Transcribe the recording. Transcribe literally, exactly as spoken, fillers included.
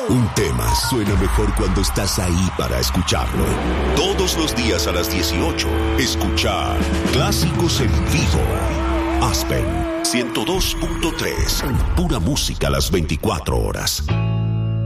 Un tema suena mejor cuando estás ahí para escucharlo. Todos los días a las dieciocho, escuchar Clásicos en Vivo. Aspen ciento dos punto tres. Pura música a las veinticuatro horas.